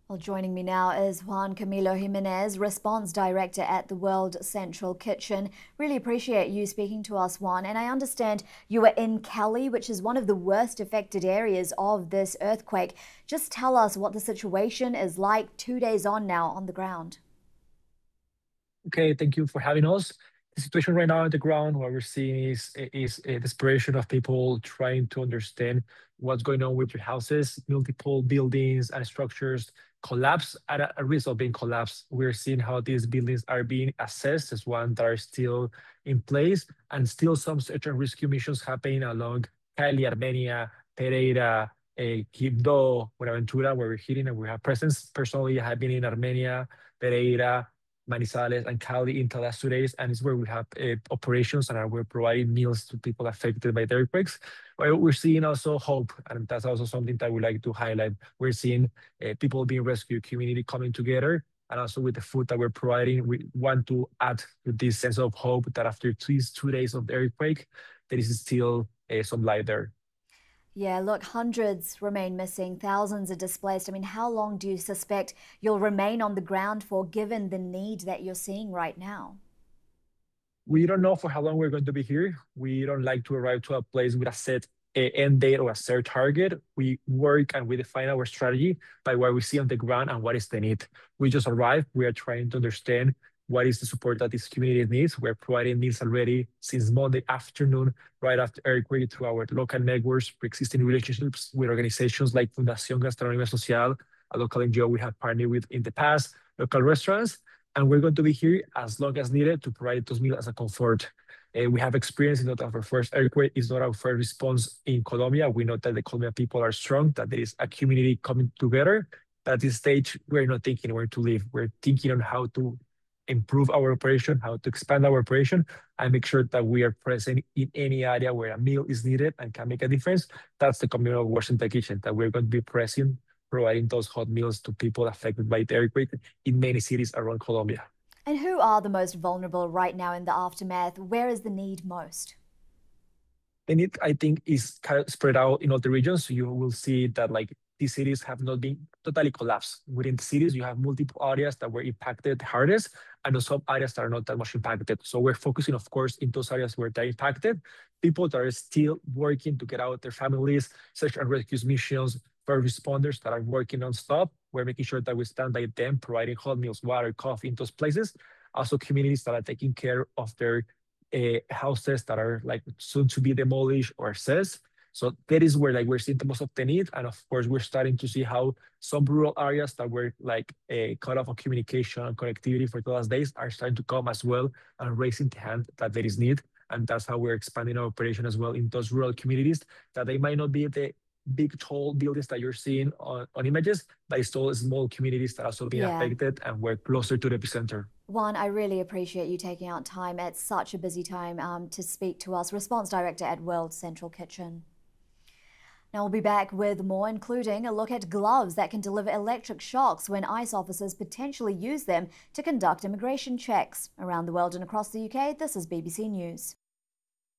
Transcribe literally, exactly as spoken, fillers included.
Well, joining me now is Juan Camilo Jimenez, Response Director at the World Central Kitchen. Really appreciate you speaking to us, Juan. And I understand you are in Cali, which is one of the worst affected areas of this earthquake. Just tell us what the situation is like two days on now on the ground. Okay, thank you for having us. The situation right now on the ground, what we're seeing is is a desperation of people trying to understand what's going on with their houses. Multiple buildings and structures collapse at a, a risk of being collapsed. We're seeing how these buildings are being assessed as one that are still in place, and still some search and rescue missions happening along Cali, Armenia, Pereira, uh, Quibdó, Buenaventura, where we're hitting and we have presence. Personally, I have been in Armenia, Pereira, Manizales, and Cali in the last two days, and it's where we have uh, operations and are we're providing meals to people affected by the earthquakes. But we're seeing also hope, and that's also something that we like to highlight. We're seeing uh, people being rescued, community coming together, and also with the food that we're providing, we want to add to this sense of hope that after these two days of the earthquake, there is still uh, some light there. Yeah, look, hundreds remain missing, thousands are displaced. I mean, how long do you suspect you'll remain on the ground for, given the need that you're seeing right now? We don't know for how long we're going to be here. We don't like to arrive to a place with a set uh, end date or a set target. We work and we define our strategy by what we see on the ground and what is the need. We just arrived. We are trying to understand what is the support that this community needs. We're providing meals already since Monday afternoon, right after earthquake, through our local networks, pre-existing relationships with organizations like Fundación Gastronómica Social, a local N G O we have partnered with in the past, local restaurants, and we're going to be here as long as needed to provide those meals as a comfort. Uh, we have experience in that our first earthquake is not our first response in Colombia. We know that the Colombian people are strong, that there is a community coming together. At this stage, we're not thinking where to live. We're thinking on how to improve our operation, how to expand our operation, and make sure that we are present in any area where a meal is needed and can make a difference. That's the communal works in the kitchen, that we're going to be present providing those hot meals to people affected by the earthquake in many cities around Colombia. And who are the most vulnerable right now in the aftermath? Where is the need most? The need, I think, is kind of spread out in all the regions. So you will see that like these cities have not been totally collapsed. Within the cities, you have multiple areas that were impacted the hardest and some areas that are not that much impacted. So we're focusing, of course, in those areas where they're impacted. People that are still working to get out their families, search and rescue missions, first responders that are working non-stop. We're making sure that we stand by them, providing hot meals, water, coffee in those places. Also, communities that are taking care of their uh, houses that are like soon to be demolished or assessed. So that is where like we're seeing the most of the need, and of course we're starting to see how some rural areas that were like a cut off of communication and connectivity for the last days are starting to come as well and raising the hand that there is need, and that's how we're expanding our operation as well in those rural communities that they might not be the big tall buildings that you're seeing on, on images, but it's still small communities that are also being Yeah. affected, and we're closer to the epicenter. Juan, I really appreciate you taking out time at such a busy time um, to speak to us. Response Director at World Central Kitchen. Now we'll be back with more, including a look at gloves that can deliver electric shocks when ICE officers potentially use them to conduct immigration checks. Around the world and across the U K, this is B B C News.